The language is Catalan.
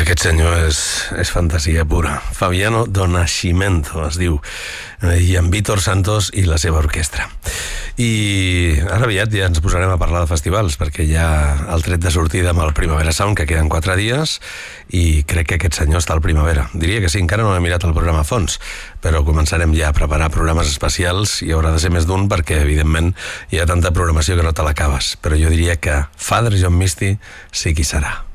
Aquest senyor és fantasia pura. Fabiano Donascimento es diu, i amb Víctor Santos i la seva orquestra. I ara aviat ja ens posarem a parlar de festivals, perquè hi ha el tret de sortida amb el Primavera Sound, que queden 4 dies, i crec que aquest senyor està al Primavera. Diria que sí, encara no he mirat el programa a fons, però començarem ja a preparar programes especials, i haurà de ser més d'un, perquè evidentment hi ha tanta programació que no te l'acabes. Però jo diria que Father John Misty sí que hi serà.